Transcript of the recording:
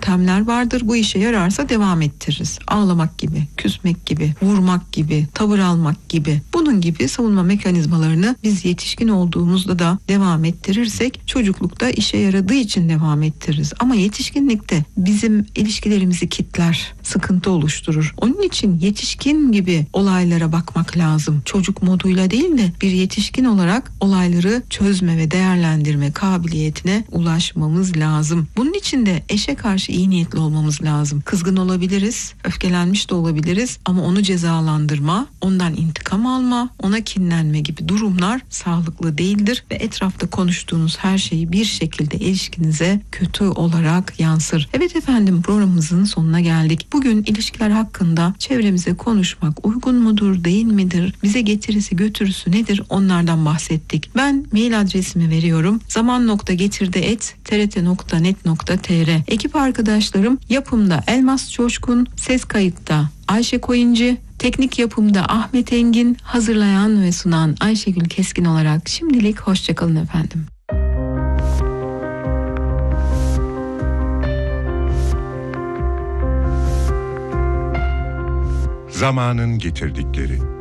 yöntemler vardır. Bu işe yararsa devam ettiririz. Ağlamak gibi, küsmek gibi, vurmak gibi, tavır almak gibi. Bunun gibi savunma mekanizmalarını biz yetişkin olduğumuzda da devam ettirirsek çocuklukta işe yaradığı için devam ettiririz. Ama yetişkinlikte bizim ilişkilerimizi kitler, sıkıntı oluşturur. Onun için yetişkin gibi olaylara bakmak lazım. Çocuk moduyla değil de bir yetişkin olarak olayları çözme ve değerlendirme kabiliyetine ulaşmamız lazım. Bunun için de eşe karşı iyi niyetli olmamız lazım. Kızgın olabiliriz, öfkelenmiş de olabiliriz ama onu cezalandırma, ondan intikam alma, ona kinlenme gibi durumlar sağlıklı değildir ve etrafta konuştuğunuz her şeyi bir şekilde ilişkinize kötü olarak yansır. Evet efendim, programımızın sonuna geldik. Bugün ilişkiler hakkında çevremize konuşmak uygun mudur, değil midir? Bize getirisi götürüsü nedir? Onlardan bahsettik. Ben mail adresimi veriyorum. zaman.getirde@trt.net.tr. Ekip arkadaşlarım yapımda Elmas Çoşkun, ses kayıtta Ayşe Koyuncu, teknik yapımda Ahmet Engin, hazırlayan ve sunan Ayşegül Keskin olarak şimdilik hoşçakalın efendim. Zamanın getirdikleri.